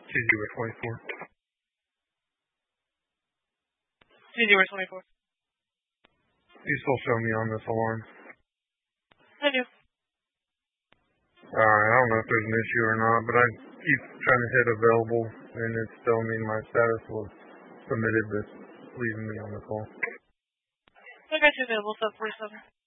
2-0-24. 2-0-24. You still show me on this alarm? I do. Alright, I don't know if there's an issue or not, but I keep trying to hit available, and it's telling me my status was submitted, but it's leaving me on the call. I got you available, sub 47.